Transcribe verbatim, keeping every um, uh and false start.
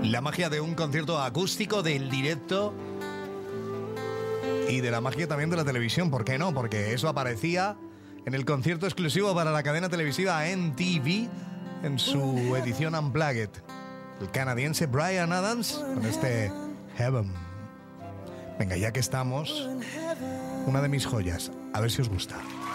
La magia de un concierto acústico, del directo y de la magia también de la televisión. ¿Por qué no? Porque eso aparecía en el concierto exclusivo para la cadena televisiva M T V en su edición Unplugged. El canadiense Bryan Adams con este Heaven. Venga, ya que estamos, una de mis joyas, a ver si os gusta.